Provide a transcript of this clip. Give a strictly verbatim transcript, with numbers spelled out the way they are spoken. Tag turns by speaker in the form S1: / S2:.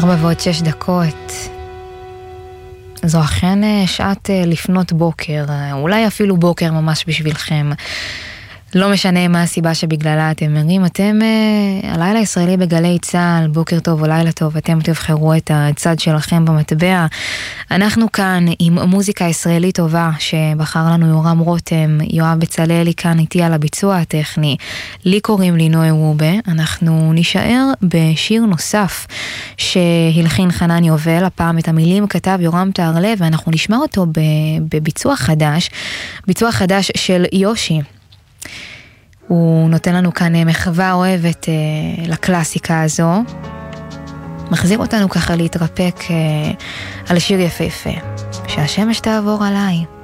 S1: ארבע ועוד שש דקות. זו אכן שעת לפנות בוקר, אולי אפילו בוקר ממש בשבילכם. לא משנה מה הסיבה שבגללה אתם מרים, אתם הלילה הישראלי בגלי צהל, בוקר טוב או לילה טוב, אתם תבחרו את הצד שלכם במטבע. אנחנו כאן עם מוזיקה ישראלית טובה שבחר לנו יורם רותם, יואב בצלאלי כאן איתי על הביצוע הטכני, לי קוראים לי נוי רובה. אנחנו נשאר בשיר נוסף שהלחין חנן יובל, הפעם את המילים כתב יורם תהרלב, ואנחנו נשמע אותו בביצוע חדש, ביצוע חדש של יושי. הוא נותן לנו כאן מחווה אוהבת אה, לקלאסיקה הזו, מחזיר אותנו ככה להתרפק אה, על שיר יפה יפה, שהשמש תעבור עליי.